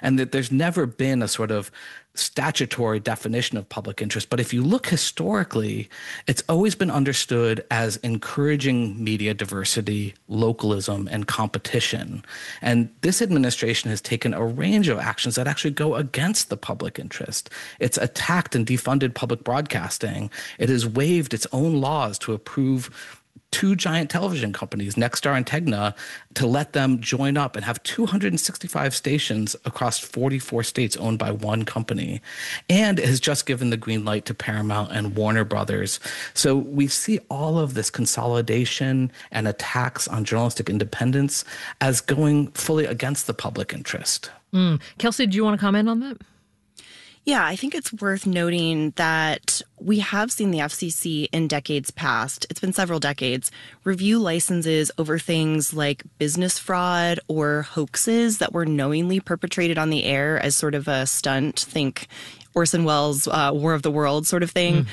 and that there's never been a sort of statutory definition of public interest. But if you look historically, it's always been understood as encouraging media diversity, localism, and competition. And this administration has taken a range of actions that actually go against the public interest. It's attacked and defunded public broadcasting. It has waived its own laws to approve two giant television companies, Nexstar and Tegna, to let them join up and have 265 stations across 44 states owned by one company. And it has just given the green light to Paramount and Warner Brothers. So we see all of this consolidation and attacks on journalistic independence as going fully against the public interest. Kelsey, do you want to comment on that? Yeah, I think it's worth noting that we have seen the FCC in decades past, it's been several decades, review licenses over things like business fraud or hoaxes that were knowingly perpetrated on the air as sort of a stunt. Think Orson Welles' War of the Worlds sort of thing.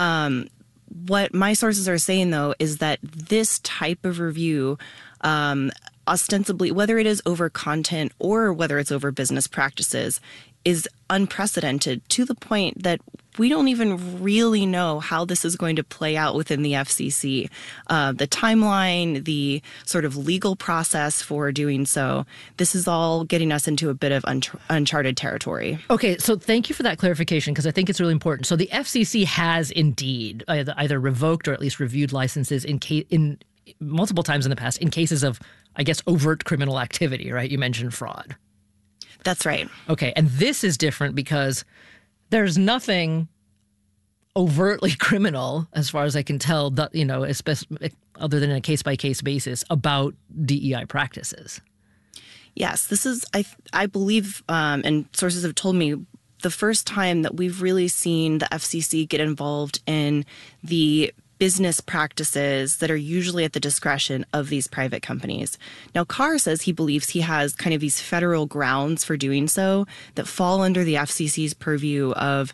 What my sources are saying, though, is that this type of review ostensibly, whether it is over content or whether it's over business practices, is unprecedented to the point that we don't even really know how this is going to play out within the FCC. The timeline, the sort of legal process for doing so, this is all getting us into a bit of uncharted territory. Okay, so thank you for that clarification, because I think it's really important. So the FCC has indeed either revoked or at least reviewed licenses in multiple times in the past in cases of, I guess, overt criminal activity, right? You mentioned fraud. That's right. Okay, and this is different because there's nothing overtly criminal, as far as I can tell, that, other than a case-by-case basis, about DEI practices. Yes, this is, I believe, and sources have told me, the first time that we've really seen the FCC get involved in the business practices that are usually at the discretion of these private companies. Now, Carr says he believes he has kind of these federal grounds for doing so that fall under the FCC's purview of,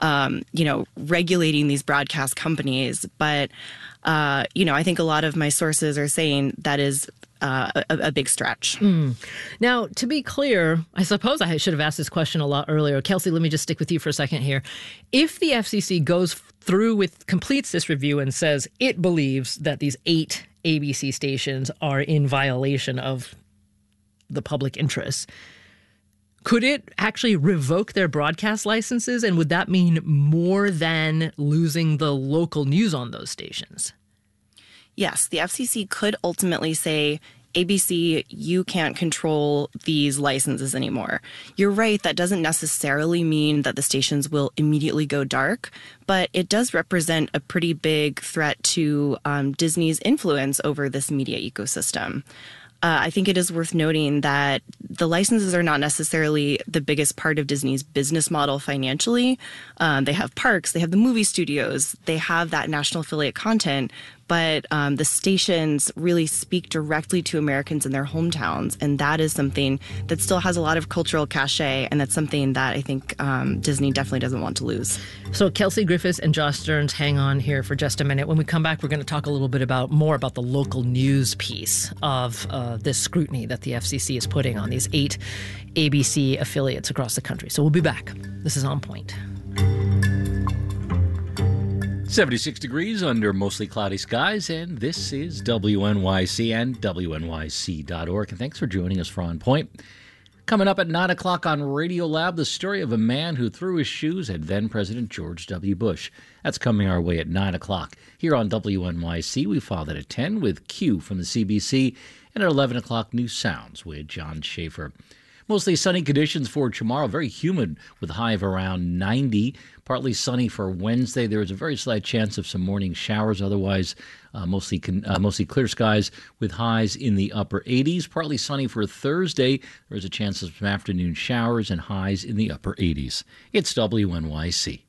regulating these broadcast companies. But, I think a lot of my sources are saying that is a big stretch. Now, to be clear, I suppose I should have asked this question a lot earlier. Kelsey, let me just stick with you for a second here. If the FCC goes through completes this review and says it believes that these 8 ABC stations are in violation of the public interest, could it actually revoke their broadcast licenses? And would that mean more than losing the local news on those stations? Yes, the FCC could ultimately say, ABC, you can't control these licenses anymore. You're right, that doesn't necessarily mean that the stations will immediately go dark, but it does represent a pretty big threat to Disney's influence over this media ecosystem. I think it is worth noting that the licenses are not necessarily the biggest part of Disney's business model financially. They have parks, they have the movie studios, they have that national affiliate content, but the stations really speak directly to Americans in their hometowns, and that is something that still has a lot of cultural cachet, and that's something that I think Disney definitely doesn't want to lose. So Kelsey Griffiths and Josh Stearns, hang on here for just a minute. When we come back, we're going to talk a little bit more about the local news piece of this scrutiny that the FCC is putting on these 8 ABC affiliates across the country. So we'll be back. This is On Point. 76 degrees under mostly cloudy skies, and this is WNYC and WNYC.org. And thanks for joining us for On Point. Coming up at 9 o'clock on Radiolab, the story of a man who threw his shoes at then-President George W. Bush. That's coming our way at 9 o'clock. Here on WNYC, we follow that at 10 with Q from the CBC, and at 11 o'clock, New Sounds with John Schaefer. Mostly sunny conditions for tomorrow, very humid with a high of around 90. Partly sunny for Wednesday. There is a very slight chance of some morning showers. Otherwise, mostly clear skies with highs in the upper 80s. Partly sunny for Thursday. There is a chance of some afternoon showers and highs in the upper 80s. It's WNYC.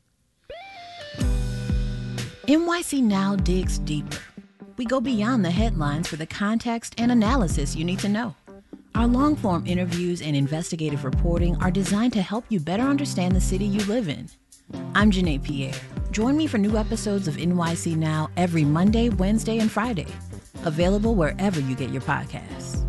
NYC Now digs deeper. We go beyond the headlines for the context and analysis you need to know. Our long-form interviews and investigative reporting are designed to help you better understand the city you live in. I'm Janae Pierre. Join me for new episodes of NYC Now every Monday, Wednesday, and Friday. Available wherever you get your podcasts.